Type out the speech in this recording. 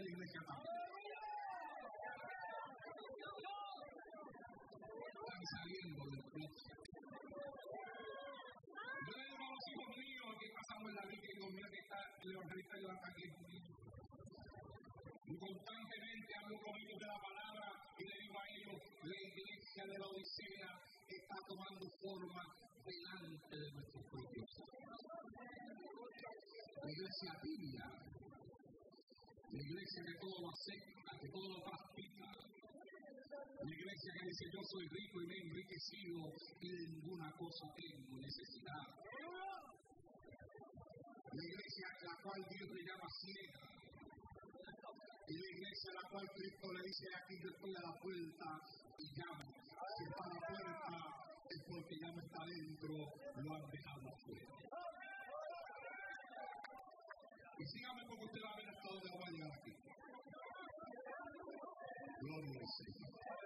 la iglesia también. Están saliendo del closet. Yo le digo a los hijos míos que pasamos en la vida y digo, mira que está el evangelista de la calle. Y constantemente hablo con ellos de la palabra y le digo a ellos, la iglesia de la Odisea está tomando forma delante de nuestros propios ojos. La iglesia tibia, la iglesia que todo lo acepta, que todo lo practica, la iglesia que dice yo soy rico y me he enriquecido y de ninguna cosa tengo necesidad. La iglesia a la cual Dios le llama ciega. Y la iglesia a la cual Cristo le dice aquí yo estoy a la puerta y llamo. Si está a la puerta es porque ya no está dentro, lo han dejado afuera. Y sígame porque usted va a ver hasta dónde va a llegar aquí. Gloria al Señor.